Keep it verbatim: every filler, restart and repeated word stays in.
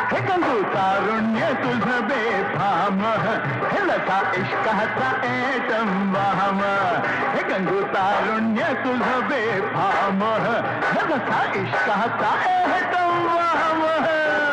हे गंगू तारुण्य तुझं बेफाम, हे लता इश्काचा एटम वाम. हे गंगू तारुण्य तुझं बेफाम, हे लता इश्काचा एटम वाम.